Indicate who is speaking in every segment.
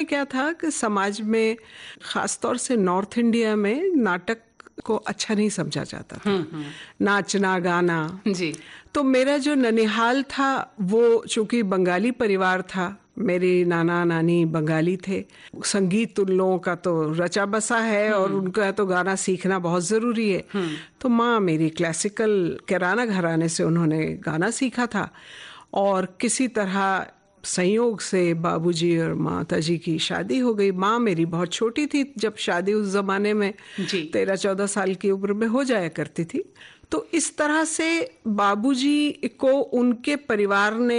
Speaker 1: क्या था कि समाज में खासतौर से नॉर्थ इंडिया में नाटक को अच्छा नहीं समझा जाता था, नाचना गाना
Speaker 2: जी।
Speaker 1: तो मेरा जो ननिहाल था वो चूंकि बंगाली परिवार था, मेरे नाना नानी बंगाली थे, संगीत उन लोगों का तो रचा बसा है और उनका तो गाना सीखना बहुत ज़रूरी है। तो माँ मेरी क्लासिकल किराना घराने से उन्होंने गाना सीखा था और किसी तरह संयोग से बाबूजी और माताजी की शादी हो गई। माँ मेरी बहुत छोटी थी जब शादी उस जमाने में 13-14 साल की उम्र में हो जाया करती थी। तो इस तरह से बाबूजी को उनके परिवार ने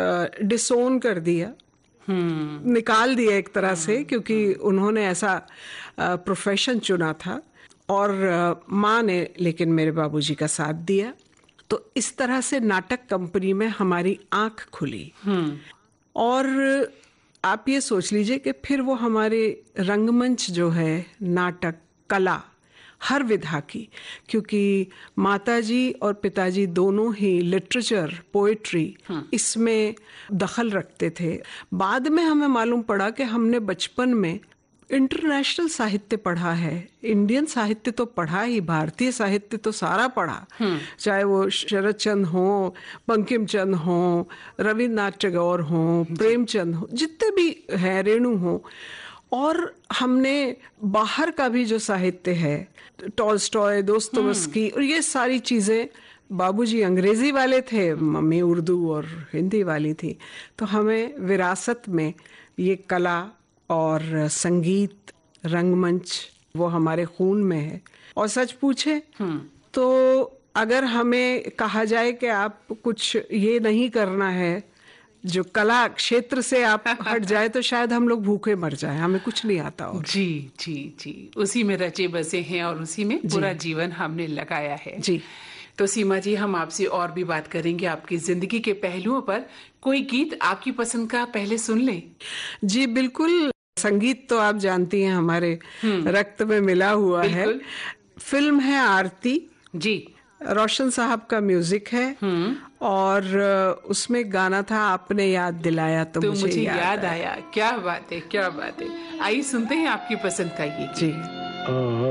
Speaker 1: डिसोन कर दिया, निकाल दिया एक तरह से, क्योंकि उन्होंने ऐसा प्रोफेशन चुना था और माँ ने लेकिन मेरे बाबूजी का साथ दिया। तो इस तरह से नाटक कंपनी में हमारी आंख खुली और आप ये सोच लीजिए कि फिर वो हमारे रंगमंच जो है, नाटक कला हर विधा की, क्योंकि माताजी और पिताजी दोनों ही लिटरेचर पोएट्री इसमें दखल रखते थे। बाद में हमें मालूम पड़ा कि हमने बचपन में इंटरनेशनल साहित्य पढ़ा है, इंडियन साहित्य तो पढ़ा ही, भारतीय साहित्य तो सारा पढ़ा, चाहे वो शरद चंद्र हो, बंकिम चंद्र हो, रविन्द्रनाथ टैगोर हो, प्रेमचंद हो, जितने भी हैं, रेणु हो, और हमने बाहर का भी जो साहित्य है, टॉल्स्टॉय, दोस्तोयेवस्की, और ये सारी चीजें, बाबूजी अंग्रेजी वाले थे, मम्मी उर्दू और हिंदी वाली थी, तो हमें विरासत में ये कला और संगीत, रंगमंच वो हमारे खून में है। और सच पूछे तो अगर हमें कहा जाए कि आप कुछ ये नहीं करना है, जो कला क्षेत्र से आप हट जाए, तो शायद हम लोग भूखे मर जाए, हमें कुछ नहीं आता। और
Speaker 2: जी जी जी, उसी में रचे बसे हैं और उसी में पूरा जीवन हमने लगाया है।
Speaker 1: जी।
Speaker 2: तो सीमा जी, हम आपसे और भी बात करेंगे आपकी जिंदगी के पहलुओं पर। कोई गीत आपकी पसंद का पहले सुन ले।
Speaker 1: जी बिल्कुल, संगीत तो आप जानती हैं हमारे रक्त में मिला हुआ है। फिल्म है आरती
Speaker 2: जी,
Speaker 1: रोशन साहब का म्यूजिक है और उसमें गाना था आपने याद दिलाया तो मुझे याद आया।
Speaker 2: क्या बात है, क्या बात है। आइए सुनते हैं आपकी पसंद का ये गीत।
Speaker 1: जी।